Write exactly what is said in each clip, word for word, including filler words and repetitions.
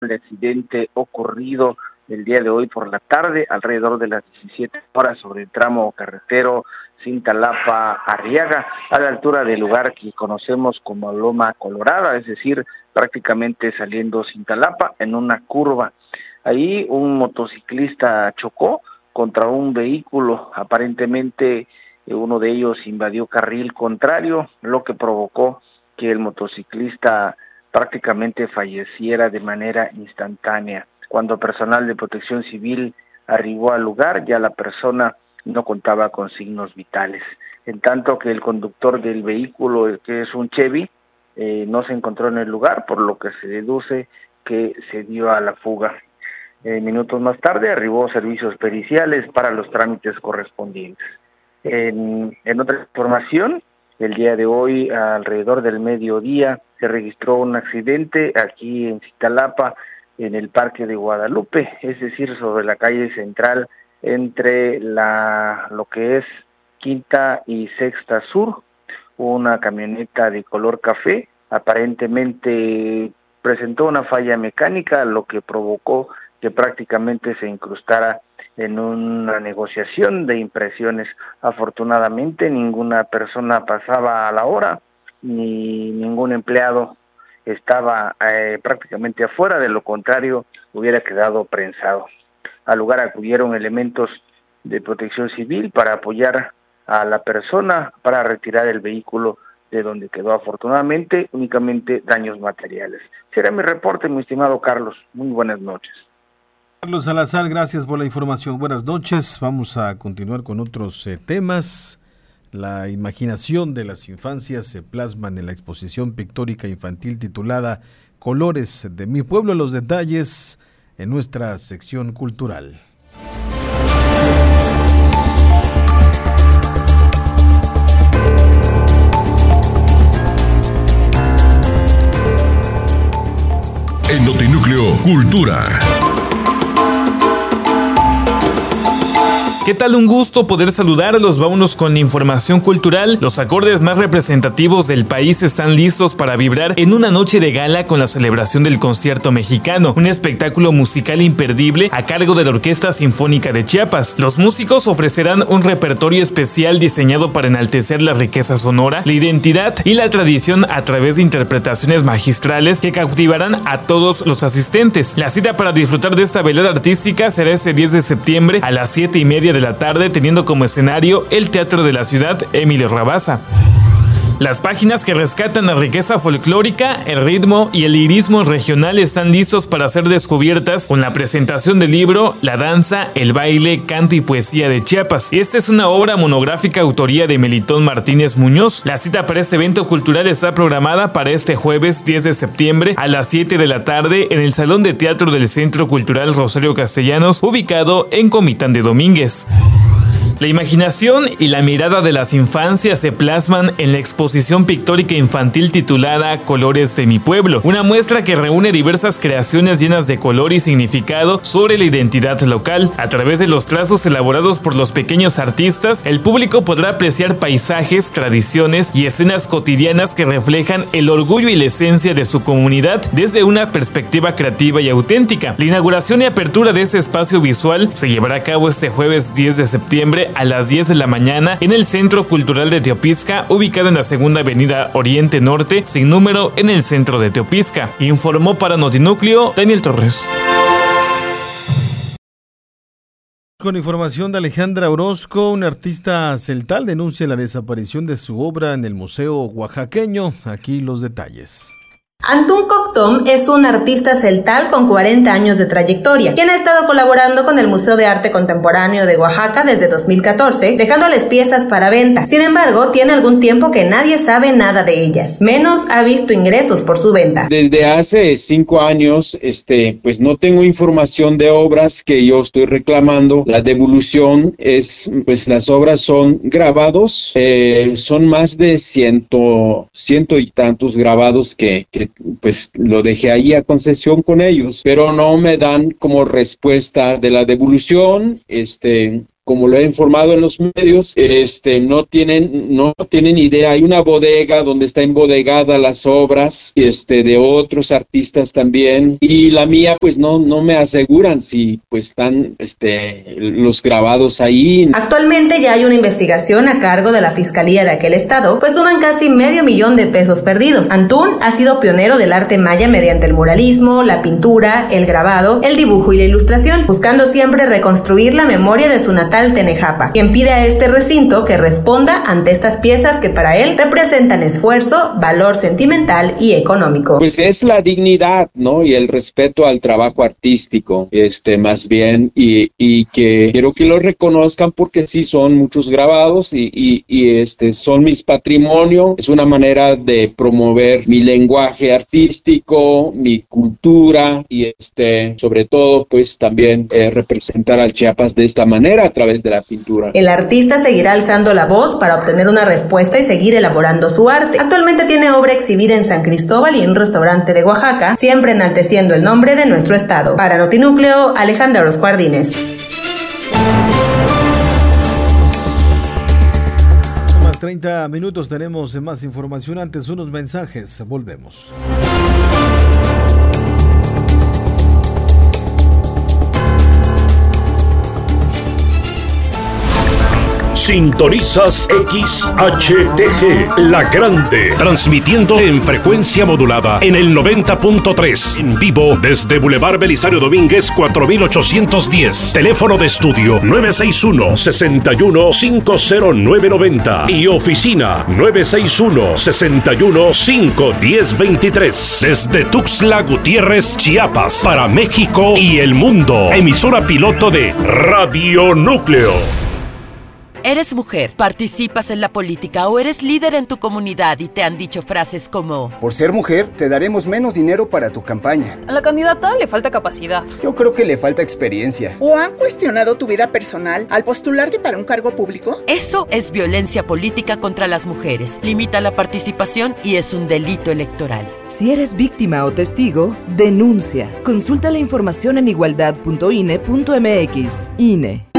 el accidente ocurrido el día de hoy por la tarde, alrededor de las diecisiete horas, sobre el tramo carretero Cintalapa-Arriaga, a la altura del lugar que conocemos como Loma Colorada, es decir, prácticamente saliendo Cintalapa en una curva. Ahí un motociclista chocó contra un vehículo, aparentemente uno de ellos invadió carril contrario, lo que provocó que el motociclista prácticamente falleciera de manera instantánea. Cuando personal de protección civil arribó al lugar, ya la persona no contaba con signos vitales. En tanto que el conductor del vehículo, que es un Chevy, eh, no se encontró en el lugar, por lo que se deduce que se dio a la fuga. Eh, minutos más tarde arribó servicios periciales para los trámites correspondientes. En, en otra información, el día de hoy, alrededor del mediodía, se registró un accidente aquí en Cintalapa, en el Parque de Guadalupe, es decir, sobre la calle central entre la lo que es Quinta y Sexta Sur. Una camioneta de color café aparentemente presentó una falla mecánica, lo que provocó que prácticamente se incrustara en una negociación de impresiones. Afortunadamente ninguna persona pasaba a la hora, ni ningún empleado estaba eh, prácticamente afuera, de lo contrario hubiera quedado prensado. Al lugar acudieron elementos de protección civil para apoyar a la persona para retirar el vehículo de donde quedó. Afortunadamente únicamente daños materiales. Será mi reporte, mi estimado Carlos. Muy buenas noches. Carlos Salazar, gracias por la información. Buenas noches. Vamos a continuar con otros eh, temas. La imaginación de las infancias se plasman en la exposición pictórica infantil titulada Colores de mi pueblo. Los detalles en nuestra sección cultural. En Notinúcleo Cultura. ¿Qué tal? Un gusto poder saludarlos. Vámonos con la información cultural. Los acordes más representativos del país están listos para vibrar en una noche de gala con la celebración del Concierto Mexicano, un espectáculo musical imperdible a cargo de la Orquesta Sinfónica de Chiapas. Los músicos ofrecerán un repertorio especial diseñado para enaltecer la riqueza sonora, la identidad y la tradición a través de interpretaciones magistrales que cautivarán a todos los asistentes. La cita para disfrutar de esta velada artística será ese diez de septiembre a las siete y media de la tarde, teniendo como escenario el Teatro de la Ciudad Emilio Rabasa. Las páginas que rescatan la riqueza folclórica, el ritmo y el lirismo regional están listos para ser descubiertas con la presentación del libro La danza, el baile, canto y poesía de Chiapas. Esta es una obra monográfica autoría de Melitón Martínez Muñoz. La cita para este evento cultural está programada para este jueves diez de septiembre a las siete de la tarde en el Salón de Teatro del Centro Cultural Rosario Castellanos, ubicado en Comitán de Domínguez. La imaginación y la mirada de las infancias se plasman en la exposición pictórica infantil titulada Colores de mi pueblo, una muestra que reúne diversas creaciones llenas de color y significado sobre la identidad local. A través de los trazos elaborados por los pequeños artistas, el público podrá apreciar paisajes, tradiciones y escenas cotidianas que reflejan el orgullo y la esencia de su comunidad desde una perspectiva creativa y auténtica. La inauguración y apertura de este espacio visual se llevará a cabo este jueves diez de septiembre a las diez de la mañana en el Centro Cultural de Teopisca, ubicado en la segunda avenida Oriente Norte, sin número, en el centro de Teopisca. Informó para Notinúcleo Daniel Torres. Con información de Alejandra Orozco, una artista celtal denuncia la desaparición de su obra en el Museo Oaxaqueño. Aquí los detalles. Antún Coctom es un artista celtal con cuarenta años de trayectoria, quien ha estado colaborando con el Museo de Arte Contemporáneo de Oaxaca desde dos mil catorce, dejándoles piezas para venta. Sin embargo, tiene algún tiempo que nadie sabe nada de ellas, menos ha visto ingresos por su venta. Desde hace cinco años, este, pues no tengo información de obras que yo estoy reclamando. La devolución es, pues las obras son grabados, eh, son más de ciento, ciento y tantos grabados que, que pues lo dejé ahí a concesión con ellos, pero no me dan como respuesta de la devolución. Este, como lo he informado en los medios, este, no tienen, no tienen idea. Hay una bodega donde está embodegada las obras, este, de otros artistas también, y la mía, pues no, no me aseguran si, pues están, este, los grabados ahí. Actualmente ya hay una investigación a cargo de la Fiscalía de aquel estado, pues suman casi medio millón de pesos perdidos. Antún ha sido pionero del arte maya mediante el muralismo, la pintura, el grabado, el dibujo y la ilustración, buscando siempre reconstruir la memoria de su natal Tenejapa, quien pide a este recinto que responda ante estas piezas que para él representan esfuerzo, valor sentimental y económico. Pues es la dignidad, ¿no? Y el respeto al trabajo artístico, este, más bien, y, y que quiero que lo reconozcan porque sí son muchos grabados y, y, y este, son mis patrimonio. Es una manera de promover mi lenguaje artístico, mi cultura y este, sobre todo, pues también eh, representar al Chiapas de esta manera a través de la pintura. El artista seguirá alzando la voz para obtener una respuesta y seguir elaborando su arte. Actualmente tiene obra exhibida en San Cristóbal y en un restaurante de Oaxaca, siempre enalteciendo el nombre de nuestro estado. Para Notinúcleo, Alejandra Orozco Ardínez. Más treinta minutos, tenemos más información, antes unos mensajes, volvemos. Sintonizas X H T G, La Grande, transmitiendo en frecuencia modulada en el noventa punto tres, en vivo desde Boulevard Belisario Domínguez cuatro mil ochocientos diez, teléfono de estudio nueve seis uno, seis uno cinco cero nueve nueve cero y oficina nueve seis uno, seis uno cinco uno cero dos tres, desde Tuxtla Gutiérrez, Chiapas, para México y el mundo, emisora piloto de Radio Núcleo. ¿Eres mujer, participas en la política o eres líder en tu comunidad y te han dicho frases como: por ser mujer, te daremos menos dinero para tu campaña? A la candidata le falta capacidad. Yo creo que le falta experiencia. ¿O han cuestionado tu vida personal al postularte para un cargo público? Eso es violencia política contra las mujeres. Limita la participación y es un delito electoral. Si eres víctima o testigo, denuncia. Consulta la información en igualdad punto i n e punto m x. I N E.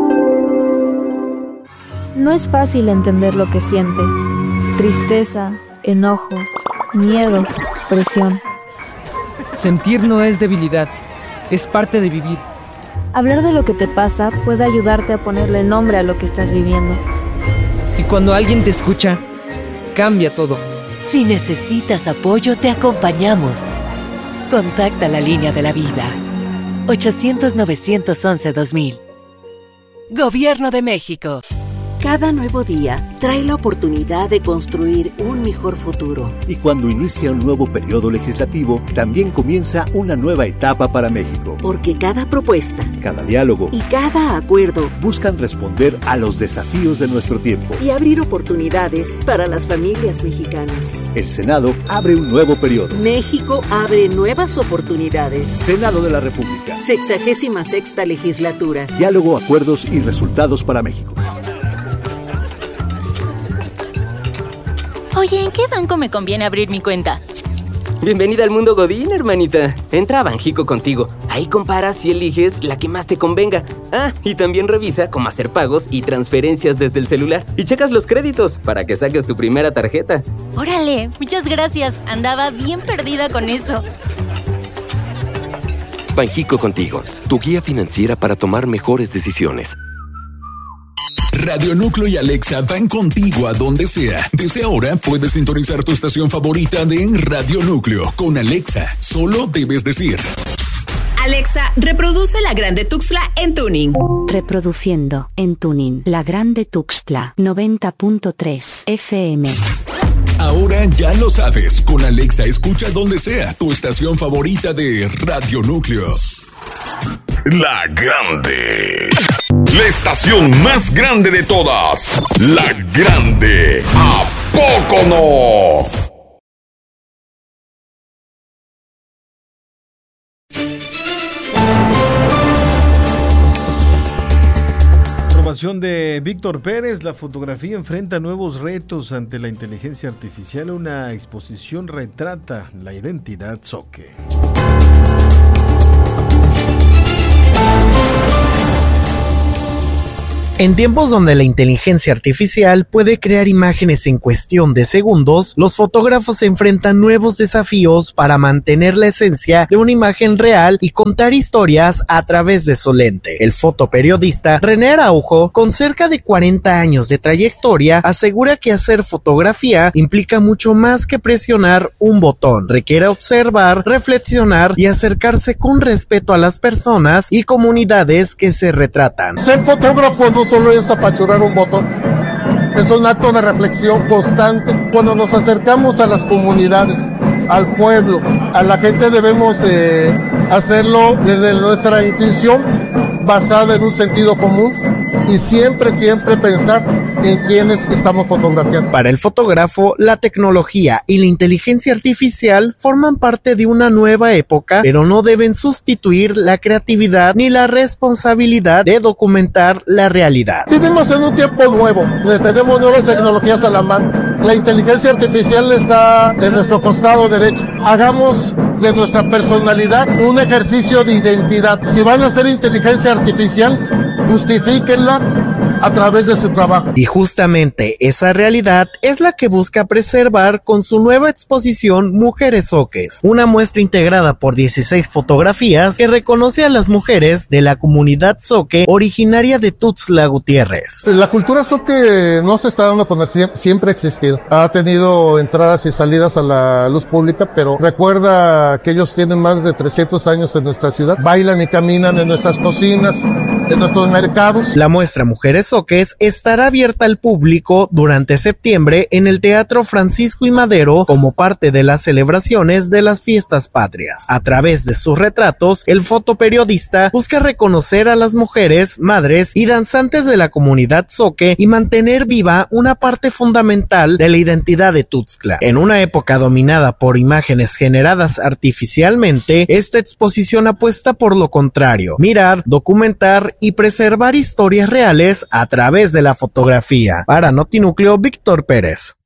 No es fácil entender lo que sientes. Tristeza, enojo, miedo, presión. Sentir no es debilidad, es parte de vivir. Hablar de lo que te pasa puede ayudarte a ponerle nombre a lo que estás viviendo. Y cuando alguien te escucha, cambia todo. Si necesitas apoyo, te acompañamos. Contacta la línea de la vida. ochocientos, novecientos once, dos mil. Gobierno de México. Cada nuevo día trae la oportunidad de construir un mejor futuro. Y cuando inicia un nuevo periodo legislativo, también comienza una nueva etapa para México. Porque cada propuesta, cada diálogo y cada acuerdo buscan responder a los desafíos de nuestro tiempo y abrir oportunidades para las familias mexicanas. El Senado abre un nuevo periodo. México abre nuevas oportunidades. Senado de la República. Sexagésima sexta legislatura. Diálogo, acuerdos y resultados para México. Oye, ¿en qué banco me conviene abrir mi cuenta? Bienvenida al mundo Godín, hermanita. Entra a Banjico Contigo. Ahí comparas y eliges la que más te convenga. Ah, y también revisa cómo hacer pagos y transferencias desde el celular. Y checas los créditos para que saques tu primera tarjeta. ¡Órale! Muchas gracias. Andaba bien perdida con eso. Banjico Contigo, tu guía financiera para tomar mejores decisiones. Radio Núcleo y Alexa van contigo a donde sea. Desde ahora puedes sintonizar tu estación favorita de Radio Núcleo. Con Alexa, solo debes decir: Alexa, reproduce La Grande Tuxtla en tuning. Reproduciendo en tuning La Grande Tuxtla noventa punto tres F M. Ahora ya lo sabes. Con Alexa escucha donde sea tu estación favorita de Radio Núcleo. La Grande. La estación más grande de todas. La Grande. ¿A poco no? Información de Víctor Pérez. La fotografía enfrenta nuevos retos ante la inteligencia artificial. Una exposición retrata la identidad zoque. En tiempos donde la inteligencia artificial puede crear imágenes en cuestión de segundos, los fotógrafos se enfrentan nuevos desafíos para mantener la esencia de una imagen real y contar historias a través de su lente. El fotoperiodista René Araujo, con cerca de cuarenta años de trayectoria, asegura que hacer fotografía implica mucho más que presionar un botón. Requiere observar, reflexionar y acercarse con respeto a las personas y comunidades que se retratan. Ser fotógrafo no solo es apachurrar un botón, es un acto de reflexión constante. Cuando nos acercamos a las comunidades, al pueblo, a la gente, debemos de hacerlo desde nuestra intuición, basada en un sentido común, y siempre, siempre pensar en quienes estamos fotografiando. Para el fotógrafo, la tecnología y la inteligencia artificial forman parte de una nueva época, pero no deben sustituir la creatividad ni la responsabilidad de documentar la realidad. Vivimos en un tiempo nuevo, donde tenemos nuevas tecnologías a la mano. La inteligencia artificial está en nuestro costado derecho. Hagamos de nuestra personalidad un ejercicio de identidad. Si van a hacer inteligencia artificial, justifíquenla a través de su trabajo. Y justamente esa realidad es la que busca preservar con su nueva exposición Mujeres Zoques, una muestra integrada por dieciséis fotografías que reconoce a las mujeres de la comunidad zoque originaria de Tuxtla Gutiérrez. La cultura zoque no se está dando a conocer, siempre ha existido. Ha tenido entradas y salidas a la luz pública, pero recuerda que ellos tienen más de trescientos años en nuestra ciudad. Bailan y caminan en nuestras cocinas, en nuestros mercados. La muestra Mujeres Zoques estará abierta al público durante septiembre en el Teatro Francisco y Madero como parte de las celebraciones de las fiestas patrias. A través de sus retratos, el fotoperiodista busca reconocer a las mujeres, madres y danzantes de la comunidad zoque y mantener viva una parte fundamental de la identidad de Tuxtla. En una época dominada por imágenes generadas artificialmente, esta exposición apuesta por lo contrario: mirar, documentar y preservar historias reales a través de la fotografía. Para Notinúcleo, Víctor Pérez.